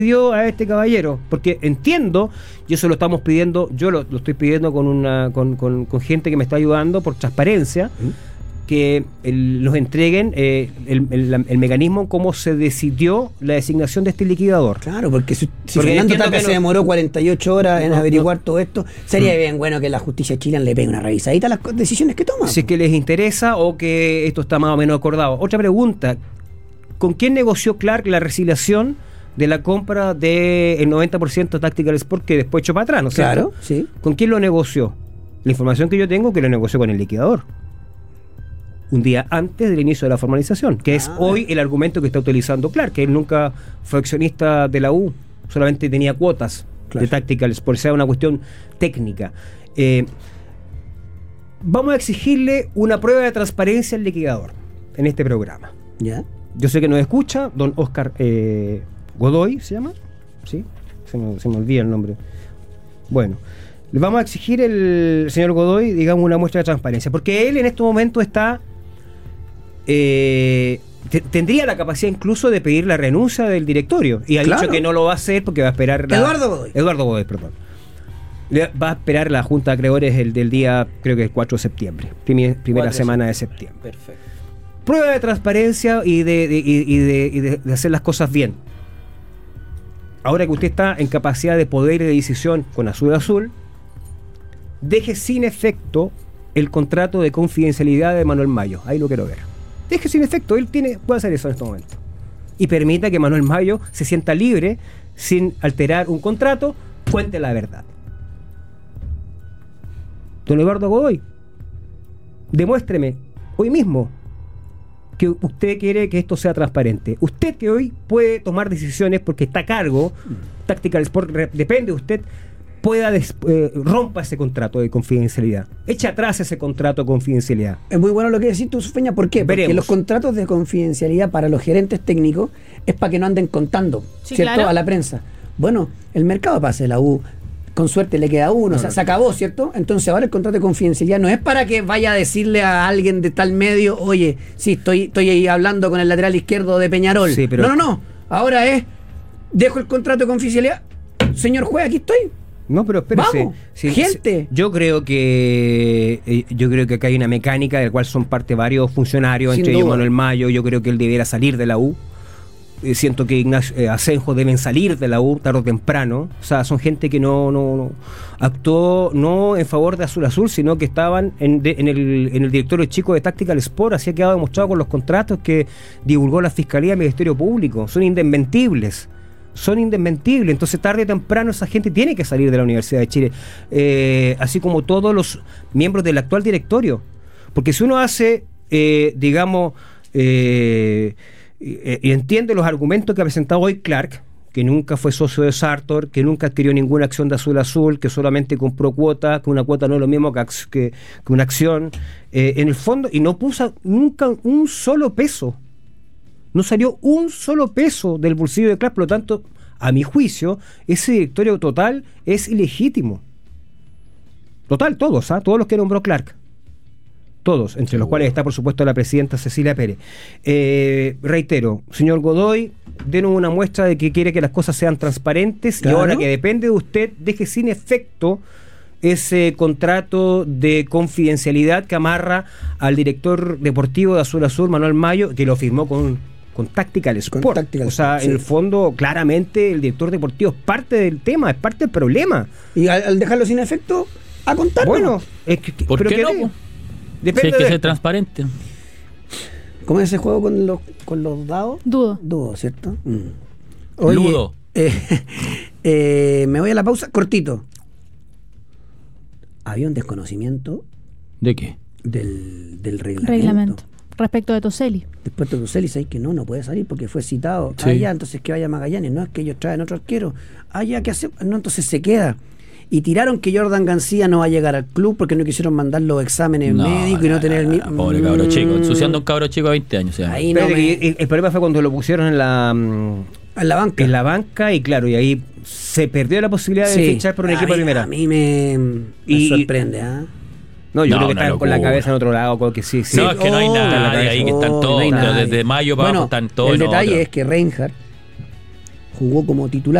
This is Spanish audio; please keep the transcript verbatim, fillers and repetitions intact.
dio a este caballero, porque entiendo, y eso lo estamos pidiendo, yo lo, lo estoy pidiendo con una con, con, con gente que me está ayudando por transparencia, ¿Mm? que el, nos entreguen eh, el, el, el mecanismo en cómo se decidió la designación de este liquidador. Claro, porque si, si Fernando Tapia no, se demoró cuarenta y ocho horas en no, averiguar no, todo esto, sería mm. bien bueno que la justicia chilena le pegue una revisadita a las decisiones que toma. Si es que les interesa o que esto está más o menos acordado. Otra pregunta, ¿con quién negoció Clark la resiliación de la compra del noventa por ciento de Tactical Sport que después echó para atrás, ¿no es cierto? Claro, sí. ¿Con quién lo negoció? La información que yo tengo es que lo negoció con el liquidador. Un día antes del inicio de la formalización, que ah, es hoy el argumento que está utilizando Clark, que él nunca fue accionista de la U, solamente tenía cuotas claro. de Tactical Sport, sea una cuestión técnica. Eh, vamos a exigirle una prueba de transparencia al liquidador en este programa. ¿Ya? Yo sé que nos escucha, don Oscar eh, Godoy, ¿se llama? ¿Sí? Se me, se me olvida el nombre. Bueno, le vamos a exigir al señor Godoy, digamos, una muestra de transparencia, porque él en este momento está, eh, te, tendría la capacidad incluso de pedir la renuncia del directorio, y ha claro. dicho que no lo va a hacer porque va a esperar... La, Eduardo Godoy. Eduardo Godoy, perdón. Va a esperar la Junta de Acreedores el, del día, creo que el cuatro de septiembre, primer, primera semana de septiembre. Perfecto. Prueba de transparencia y de, de, y de, y de, y de, de hacer las cosas bien. Ahora que usted está en capacidad de poder y de decisión con Azul Azul, deje sin efecto el contrato de confidencialidad de Manuel Mayo. Ahí lo quiero ver. Deje sin efecto, él tiene, puede hacer eso en este momento. Y permita que Manuel Mayo se sienta libre sin alterar un contrato, cuente la verdad. Don Eduardo Godoy, demuéstreme hoy mismo que usted quiere que esto sea transparente. Usted que hoy puede tomar decisiones porque está a cargo, mm. Tactical Sport depende de usted, pueda des, eh, rompa ese contrato de confidencialidad. Echa atrás ese contrato de confidencialidad. Es muy bueno lo que decís tú, Feña. ¿Por qué? Veremos. Porque los contratos de confidencialidad para los gerentes técnicos es para que no anden contando, sí, ¿cierto? Claro. A la prensa. Bueno, el mercado pasa de la U. Con suerte le queda uno, no, o sea, no. se acabó, ¿cierto? Entonces ahora el contrato de confidencialidad no es para que vaya a decirle a alguien de tal medio, oye, sí, estoy, estoy ahí hablando con el lateral izquierdo de Peñarol. Sí, pero... No, no, no. Ahora es, dejo el contrato de confidencialidad. Señor juez, aquí estoy. No, pero espérese. Vamos, sí, gente. Sí, yo creo que eh, yo creo que acá hay una mecánica de la cual son parte varios funcionarios, Sin entre duda. ellos Manuel Mayo. Yo creo que él debiera salir de la U. Eh, siento que Ignacio eh, Asenjo deben salir de la U tarde o temprano. O sea, son gente que no, no, no actuó no en favor de Azul Azul, sino que estaban en, de, en, el, en el directorio chico de Tactical Sport. Así ha quedado demostrado con los contratos que divulgó la Fiscalía y el Ministerio Público. Son indesmentibles. Son indesmentibles. Entonces, tarde o temprano, esa gente tiene que salir de la Universidad de Chile. Eh, así como todos los miembros del actual directorio. Porque si uno hace, eh, digamos... Eh, y entiende los argumentos que ha presentado hoy Clark, que nunca fue socio de Sartor, que nunca adquirió ninguna acción de Azul Azul, que solamente compró cuota, que una cuota no es lo mismo que, que, que una acción, eh, en el fondo, y no puso nunca un solo peso, no salió un solo peso del bolsillo de Clark. Por lo tanto, a mi juicio, ese directorio total es ilegítimo. Total, todos, ¿ah? Todos los que nombró Clark. Todos, entre los cuales está, por supuesto, la presidenta Cecilia Pérez. Eh, reitero, señor Godoy, denos una muestra de que quiere que las cosas sean transparentes, claro. Y ahora que depende de usted, deje sin efecto ese contrato de confidencialidad que amarra al director deportivo de Azul Azul, Manuel Mayo, que lo firmó con, con Tactical Sport. Con Tactical, o sea, sí. En el fondo, claramente, el director deportivo es parte del tema, es parte del problema. Y al, al dejarlo sin efecto, a contar. Bueno, es que, ¿por pero qué que no? Depende sí, hay que de ser transparente. ¿Cómo es ese juego con los, con los dados? Dudo. Dudo, ¿cierto? Mm. Oye, Ludo. Eh, eh, me voy a la pausa, cortito. Había un desconocimiento. ¿De qué? Del, del reglamento. Reglamento. Respecto de Toselli. Después de Toselli, sabéis que no, no puede salir porque fue citado. Sí. Ah, ya, entonces que vaya Magallanes. No, es que ellos traen otro arquero. Ah, ya, ¿qué hace? No, entonces se queda. Y tiraron que Jordan García no va a llegar al club porque no quisieron mandar los exámenes no, médicos y no, no tener el mismo. Pobre cabro chico, ensuciando a un cabro chico de veinte años. O sea. Ahí no me... el, el problema fue cuando lo pusieron en la en la banca. En la banca, y claro, y ahí se perdió la posibilidad de sí. fichar por un a equipo mí, de primera. A mí me, me y, sorprende, ¿ah? ¿eh? No, yo no, creo que están con la cabeza en otro lado, porque sí, sí. No, es que no hay oh, nadie ahí, que están todos, no desde mayo para bueno, abajo están todos. El detalle otro. es que Reinhardt jugó como titular